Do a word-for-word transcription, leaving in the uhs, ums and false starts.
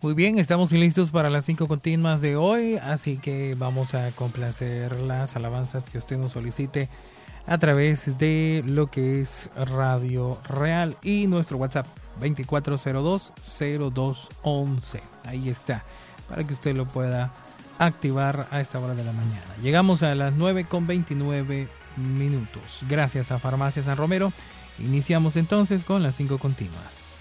Muy bien, estamos listos para las cinco continuas de hoy, así que vamos a complacer las alabanzas que usted nos solicite a través de lo que es Radio Real y nuestro WhatsApp veinticuatro cero dos cero dos once. Ahí está, para que usted lo pueda activar a esta hora de la mañana. Llegamos a las nueve con veintinueve minutos. Gracias a Farmacia San Romero. Iniciamos entonces con las cinco continuas.